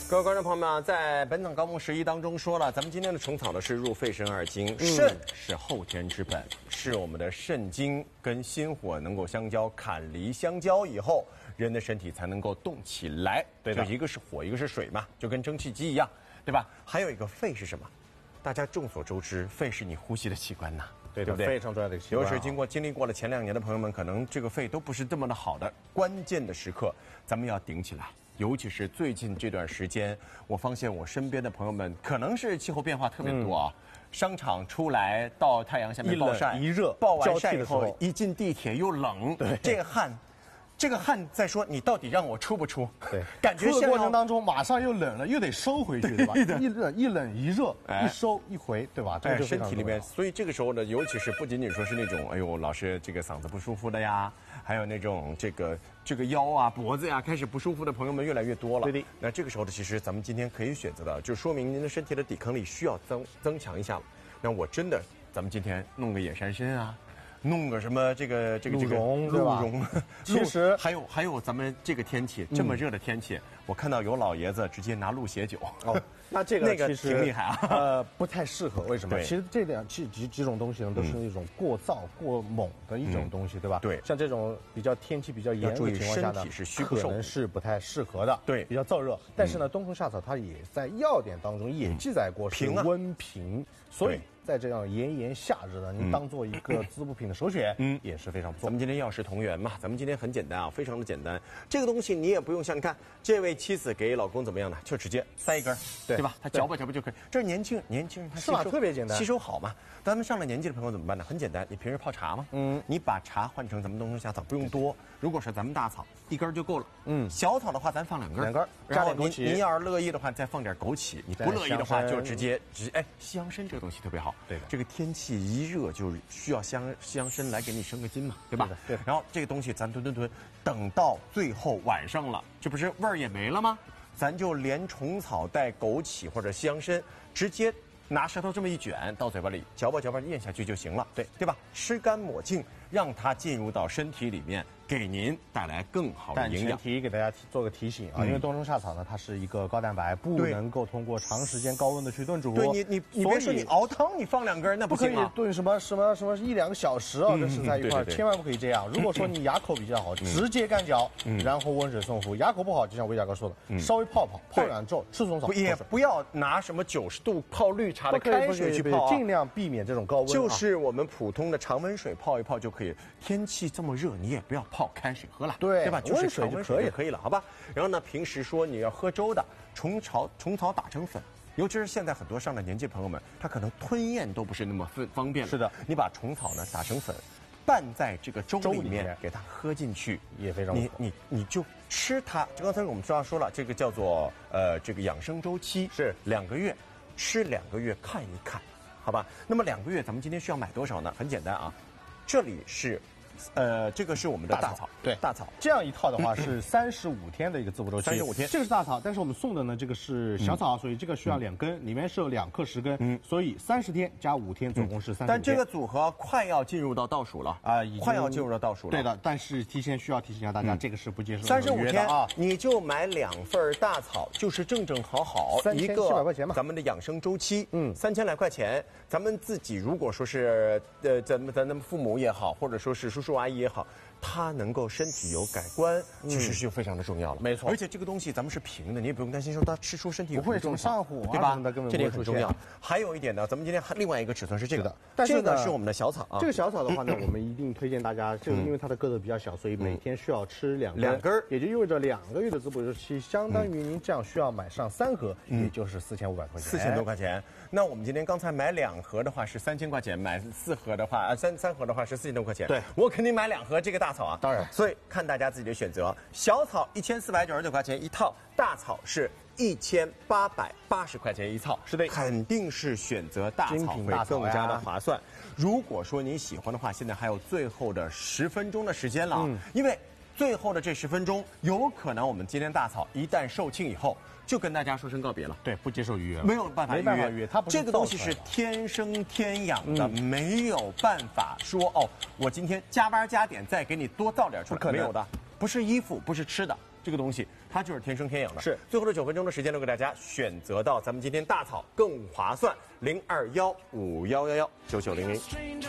各位观众朋友们啊，在《本草纲目11》当中说了，咱们今天的虫草呢是入肺肾二经，肾是后天之本，是我们的肾经跟心火能够相交，坎离相交以后，人的身体才能够动起来。对的，就一个是火，一个是水嘛，就跟蒸汽机一样，对吧？还有一个肺是什么？大家众所周知，肺是你呼吸的器官呐。对不对？ 非常重要的一个器官。 尤其是经历过了前2年的朋友们，可能这个肺都不是这么的好的，关键的时刻咱们要顶起来。尤其是最近这段时间，我发现我身边的朋友们，可能是气候变化特别多啊。商场出来到太阳下面暴晒， 一热， 暴完晒以后，一进地铁又冷， 对， 这个汗在说你到底让我出不出？ 对， 感觉出的过程当中马上又冷了，又得收回去，对吧？一冷一热，一收一回，对吧？ 这个身体里面，所以这个时候呢，尤其是不仅仅说是那种哎呦老是这个嗓子不舒服的呀，还有那种这个腰啊脖子呀开始不舒服的朋友们越来越多了。 对的。 那这个时候呢，其实咱们今天可以选择的，就说明您的身体的抵抗力需要增强一下了。那我真的，咱们今天弄个野山参啊。弄个什么鹿茸， 对吧？ 其实还有咱们这个天气这么热的天气，我看到有老爷子直接拿鹿血酒。 哦，那这个其实挺厉害啊。 不太适合，为什么？其实这几种东西呢，都是一种过燥过猛的一种东西，对吧？ 对。 像这种天气比较炎热的情况下呢，可能是不太适合的。 对， 比较燥热。但是呢，冬虫夏草它也在药典当中也记载过是温平，所以。在这样炎夏日呢，您当做一个滋补品的首选，也是非常不错。 咱们今天药食同源嘛，咱们今天很简单啊，非常的简单。这个东西你也不用像你看这位妻子给老公怎么样呢，就直接塞一根，对吧？他嚼吧就可以。这是年轻人他是吧？特别简单， 吸收好嘛。咱们上了年纪的朋友怎么办呢？很简单，你平时泡茶嘛，你把茶换成咱们冬虫夏草，不用多。如果是咱们大草，1根就够了。小草的话咱放2根， 加点枸杞。 您要是乐意的话，再放点枸杞；你不乐意的话，就直接西洋参这个东西特别好。 对的， 这个天气一热就需要西洋参来给你生个津嘛，对吧？ 对。 然后这个东西咱囤，等到最后晚上了，这不是味儿也没了吗？咱就连虫草带枸杞或者西洋参，直接拿舌头这么一卷到嘴巴里，嚼吧咽下去就行了，对吧？吃干抹净，让它进入到身体里面，给您带来更好的营养。 但前提给大家做个提醒啊，因为冬虫夏草呢，它是一个高蛋白，不能够通过长时间高温的去炖煮。 对你别说你熬汤，你放2根那不行啊。 不可以炖什么1-2个小时啊，跟食材一块，千万不可以这样。如果说你牙口比较好，直接干嚼，然后温水送服。牙口不好，就像魏大哥说的，稍微泡软之后吃虫草。 也不要拿什么90度泡绿茶的开水去泡， 尽量避免这种高温。 就是我们普通的常温水泡一泡就可以。天气这么热，你也不要泡开水喝了，对吧？就是常温水就可以了，好吧？然后呢，平时说你要喝粥的，虫草打成粉，尤其是现在很多上了年纪的朋友们，他可能吞咽都不是那么方便了。 是的， 你把虫草呢打成粉，拌在这个粥里面，给它喝进去， 也非常不错。 你就吃它。就刚才我们说了，这个叫做这个养生周期是 2个月，吃2个月看一看，好吧？那么2个月咱们今天需要买多少呢？很简单啊，这里是。这个是我们的大草， 对大草， 这样一套的话是35天的一个滋补周期 ，35天。 这个是大草，但是我们送的呢，这个是小草，所以这个需要2根，里面是有2克10根，所以30天加5天，总共是35天。 但这个组合快要进入到倒数了啊，快要进入到倒数了。 对的，但是需要提醒一下大家，这个是不接受 35天啊，你就买2份大草，就是正好一个 3700块钱嘛， 咱们的养生周期，3000来块钱，咱们自己如果说是咱们父母也好，或者说是叔叔阿姨也好，他能够身体有改观，其实就非常的重要了。 没错， 而且这个东西咱们是平的，你也不用担心说它吃出身体有不会什么上火， 对吧？ 这点很重要。还有一点呢，咱们今天另外一个尺寸是这个， 但是这个是我们的小草啊。 这个小草的话呢，我们一定推荐大家，这个因为它的个头比较小，所以每天需要吃2根，也就意味着2个月的滋补周期，相当于您这样需要买上3盒，也就是4500块钱 ，4000多块钱。那我们今天刚才买2盒的话是3000块钱，买4盒的话3盒的话是4000多块钱。 对， 我肯定买2盒这个大草啊， 当然。 所以看大家自己的选择，小草1499块钱一套，大草是1880块钱一套， 是的， 肯定是选择大草会更加的划算。如果说你喜欢的话，现在还有最后的10分钟的时间了，因为最后的这10分钟，有可能我们今天大草一旦售罄以后，就跟大家说声告别了。 对，不接受预约了， 没有办法预约。 它不是这个东西是天生天养的，没有办法说我今天加班加点再给你多造点出来，没有的。不是衣服，不是吃的， 这个东西它就是天生天养的。 是， 最后的9分钟的时间留给大家选择到咱们今天大草更划算，0215119900。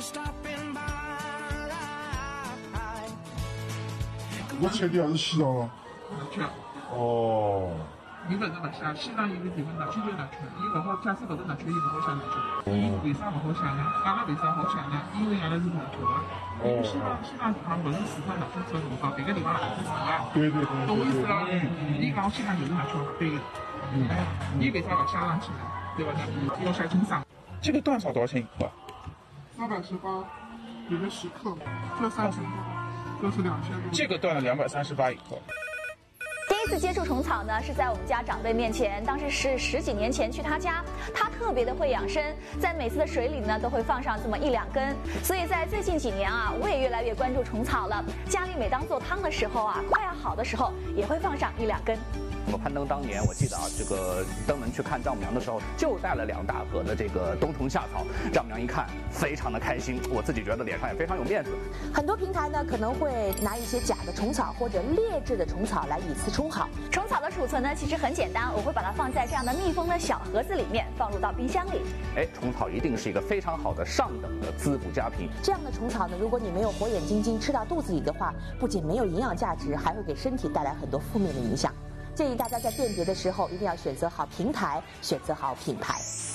我前提还是洗澡了。 去。 哦。 原本那么想，西藏有个地方拿去就拿去，伊勿好，假使搿个拿去，伊勿好想拿去。伊为啥勿好想呢？阿拉为啥好想呢？因为阿拉是农村嘛。因为西藏地方勿是四川农村只有农场，别个地方哪都是啊。 对。 懂意思了？伊讲西藏就是拿去嘛，对个。伊为啥勿下上去呢？对吧？要晒成桑。这个稻草多少钱一克？218，有个10克，这30克，这是2000多。这个断了238一克。 第一次接触虫草呢，是在我们家长辈面前，当时是10几年前去他家，他特别的会养生，在每次的水里呢都会放上这么1、2根，所以在最近几年啊，我也越来越关注虫草了。家里每当做汤的时候啊，快要好的时候，也会放上1、2根。 我攀登当年，我记得啊，这个登门去看丈母娘的时候，就带了2大盒的这个冬虫夏草。丈母娘一看，非常的开心，我自己觉得脸上也非常有面子。 很多平台呢可能会拿一些假的虫草或者劣质的虫草来以次充好。 虫草的储存呢其实很简单，我会把它放在这样的密封的小盒子里面，放入到冰箱里。 虫草一定是一个非常好的上等的滋补佳品。 这样的虫草呢，如果你没有火眼金睛吃到肚子里的话，不仅没有营养价值，还会给身体带来很多负面的影响。建议大家在辨别的时候一定要选择好平台，选择好品牌。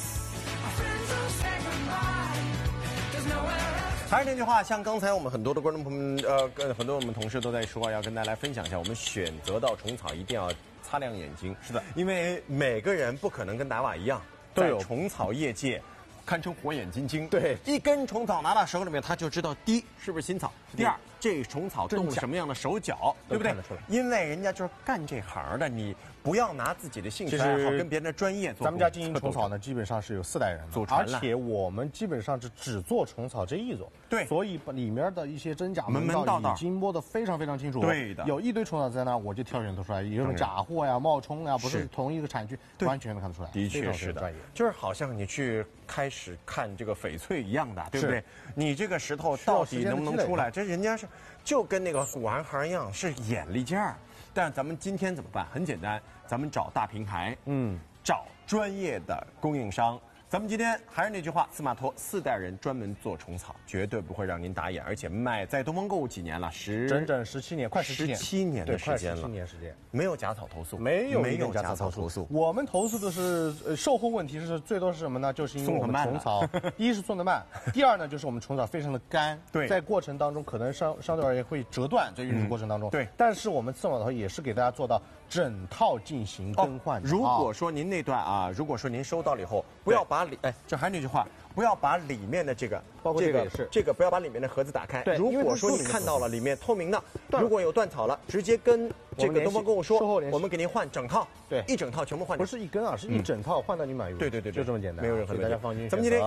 还是那句话，像刚才我们很多的观众朋友们，很多我们同事都在说，要跟大家来分享一下，我们选择到虫草一定要擦亮眼睛。 是的， 因为每个人不可能跟达瓦一样，在虫草业界堪称火眼金睛。 对， 一根虫草拿到手里面，他就知道第一是不是新草，第二这虫草动了什么样的手脚，对不对？因为人家就是干这行的，你不要拿自己的兴趣爱好跟别人的专业做。 咱们家经营虫草呢，基本上是有4代人的，而且我们基本上是只做虫草这一种。 对， 所以里面的一些真假门道已经摸得非常非常清楚。 对的， 有一堆虫草在那，我就挑选得出来，有什么假货呀、冒充呀，不是同一个产区，完全能看得出来。 的确是的，就是好像你去开始看这个翡翠一样的，对不对？你这个石头到底能不能出来？这人家是就跟那个古玩行一样，是眼力劲儿。但咱们今天怎么办？很简单，咱们找大平台，找专业的供应商。咱们今天还是那句话，司马托4代人专门做虫草，绝对不会让您打眼，而且卖在东方购物几年了， 整整17年，快 17年的时间了， 快17年时间， 没有假草投诉， 没有假草投诉。我们投诉的是售后问题，是最多是什么呢？就是因为我们虫草，一是送得慢，第二呢就是我们虫草非常的干， 对， 在过程当中可能相对而言会折断，在运输过程当中，对。但是我们司马托也是给大家做到整套进行更换。 如果说您那段啊，如果说您收到了以后，不要把这还是那句话，不要把里面的这个， 包括这个不要把里面的盒子打开。 对， 如果说你看到了里面透明的，如果有断草了，直接跟这个东方跟我说，我们给您换整套， 对， 一整套全部换。 不是一根啊，是一整套换到你满意。对，就这么简单， 没有任何问题。 大家放心。 咱们今天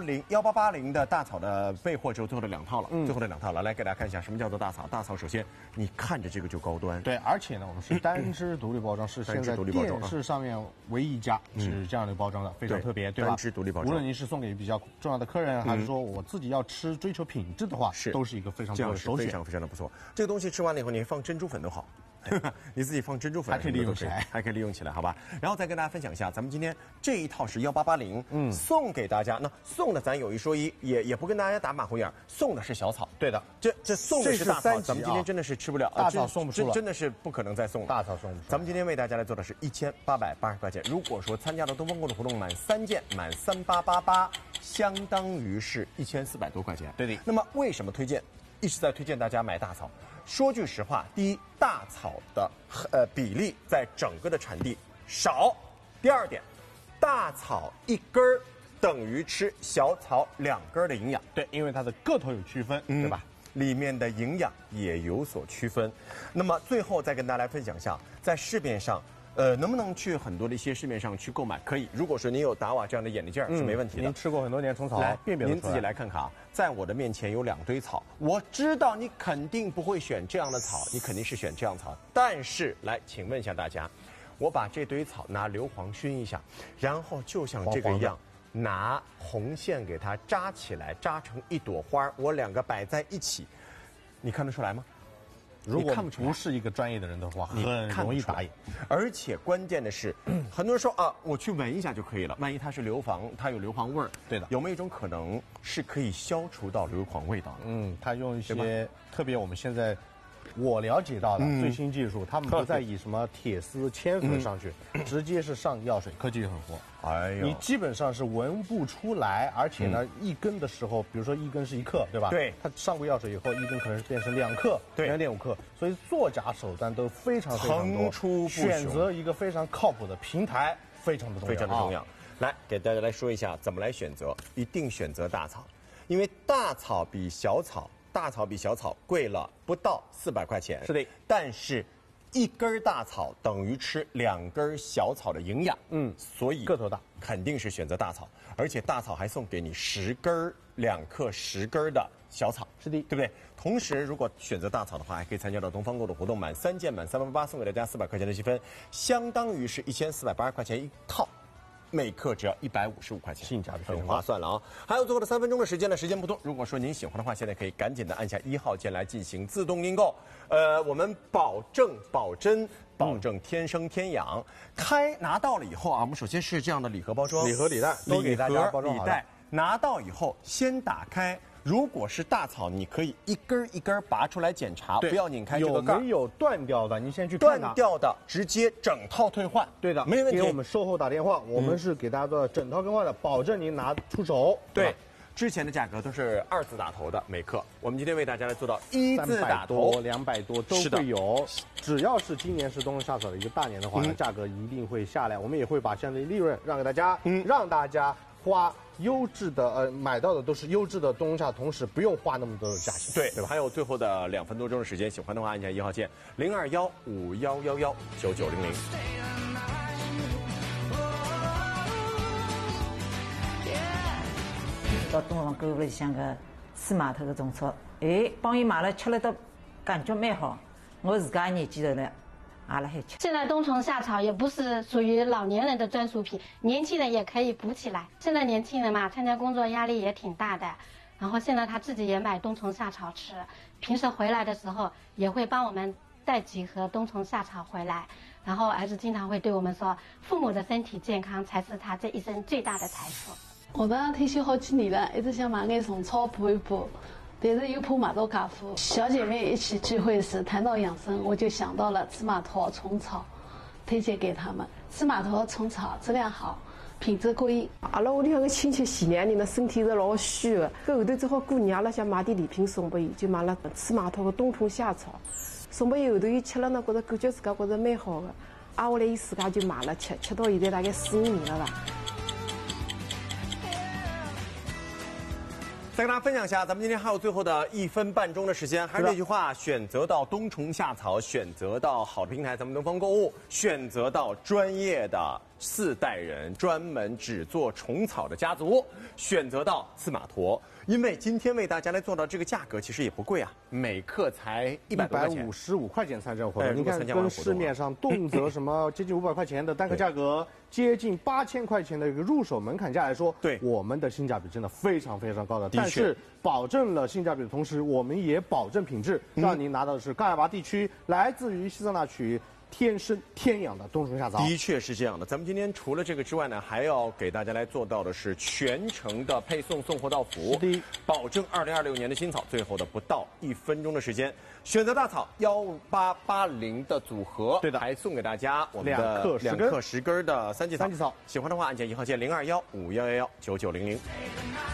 1880的大草的备货只有最后的2套了，最后的2套了，来给大家看一下什么叫做大草。大草首先你看着这个就高端， 对，而且呢，我们是单支独立包装，是现在电视上面唯一一家是这样的包装的，非常特别，对吧？ 单支独立包装， 无论您是送给比较重要的客人，还是说我自己要吃追求品质的话，都是一个非常不错的首选， 非常非常的不错。这个东西吃完了以后，你放珍珠粉都好。你自己放珍珠粉还可以利用起来， 好吧？然后再跟大家分享一下，咱们今天这一套是1880，送给大家。那送的咱有一说一，也不跟大家打马虎眼，送的是小草。 对的， 这送的是大草，咱们今天真的是吃不了， 大草送不出了， 真的是不可能再送了。 大草送不出。 咱们今天为大家来做的是1880块钱。如果说参加了东风购的活动，满3件满3888，相当于是1400多块钱。 对的。 那么为什么一直在推荐大家买大草？说句实话，第一，大草的比例在整个的产地少；第二点，大草1根儿等于吃小草2根的营养。 对，因为它的个头有区分，对吧？ 里面的营养也有所区分。那么最后再跟大家来分享一下，在市面上。能不能去很多的一些市面上去购买？可以，如果说您有达瓦这样的眼力劲儿，是没问题的。 您吃过很多年虫草， 您自己来看看啊，在我的面前有2堆草，我知道你肯定不会选这样的草，你肯定是选这样草。但是，来，请问一下大家，我把这堆草拿硫磺熏一下，然后就像这个一样，拿红线给它扎起来，扎成一朵花，我2个摆在一起，你看得出来吗？ 如果不是一个专业的人的话，很容易打眼。 而且关键的是，很多人说啊，我去闻一下就可以了，万一它是硫磺，它有硫磺味儿， 对的， 有没有一种可能是可以消除到硫磺味道的？ 它用一些特别我们现在我了解到的最新技术，他们不再以什么铁丝、铅粉上去，直接是上药水，科技很活。 哎呦， 你基本上是闻不出来，而且呢，一根的时候，比如说一根是1克，对吧？ 对， 它上过药水以后，一根可能是变成2克、2.5克，所以作假手段都非常多， 层出不穷。 选择一个非常靠谱的平台非常的重要。 来，给大家来说一下怎么来选择，一定选择大草，因为大草比小草贵了不到400块钱。 是的， 但是1根大草等于吃2根小草的营养。所以个头大， 肯定是选择大草，而且大草还送给你10根2克10根的小草。 是的， 对不对？同时，如果选择大草的话，还可以参加到东方购的活动，满3件满388送给大家400块钱的积分，相当于是1480块钱一套。每克只要155块钱， 性价比很划算了啊！还有最后的3分钟的时间呢，时间不多。如果说您喜欢的话，现在可以赶紧的按下1号键来进行自动订购。我们保证保真，保证天生天养。拿到了以后啊，我们首先是这样的礼盒包装， 礼盒礼袋都给大家包装好了。 礼袋拿到以后先打开。如果是大草，你可以一根一根拔出来检查，不要拧开这个盖。 有没有断掉的？你先去看断掉的，直接整套退换。 对的， 没问题。 给我们售后打电话，我们是给大家做整套更换的，保证您拿出手。 对，之前的价格都是2字打头的每克，我们今天为大家来做到1字打头 ，200多都会有。只要是今年是冬夏草的一个大年的话，价格一定会下来，我们也会把相应的利润让给大家，让大家花优质的买到的都是优质的冬夏，同时不用花那么多的价钱。 对，还有最后的2分多钟的时间，喜欢的话按下1号键，02151119900。 到东方购物里向个司码头的种草，帮伊买了吃了都感觉蛮好。我自家年纪头了。 现在冬虫夏草也不是属于老年人的专属品，年轻人也可以补起来。现在年轻人嘛，参加工作压力也挺大的，然后现在他自己也买冬虫夏草吃，平时回来的时候也会帮我们带几盒冬虫夏草回来。然后儿子经常会对我们说，父母的身体健康才是他这一生最大的财富。 我当退休好几年了，一直想买点虫草补一补。但是又怕买到假货，小姐妹一起聚会时谈到养生，我就想到了芝麻桃虫草，推荐给他们。芝麻桃虫草质量好，品质过硬。 阿拉屋里向个亲戚前2年呢，身体是老虚的，搿后头正好过年，阿拉想买点礼品送拨伊，就买了芝麻桃个冬虫夏草。送拨伊后头，伊吃了呢，觉着感觉自家觉着蛮好的，挨下来伊自家就买了吃到现在大概4、5年了吧。 再跟大家分享一下，咱们今天还有最后的1分半钟的时间，还是那句话，选择到冬虫夏草，选择到好的平台，咱们东方购物，选择到专业的4代人专门只做虫草的家族，选择到司马陀。因为今天为大家来做到这个价格，其实也不贵啊，每克才 155块钱参战活动。你看，跟市面上动辄什么接近500块钱的单个价格，接近8000块钱的一个入手门槛价来说， 对我们的性价比真的非常非常高的。但是保证了性价比的同时，我们也保证品质，让您拿到的是高海拔地区来自于西藏大区天生天养的冬虫夏草。 的确是这样的。咱们今天除了这个之外呢，还要给大家来做到的是全程的配送，送货到府，保证2026年的新草。最后的不到1分钟的时间，选择大草1880的组合， 对的， 还送给大家我们的2克10根的三季草。喜欢的话按键1号键，02151119900。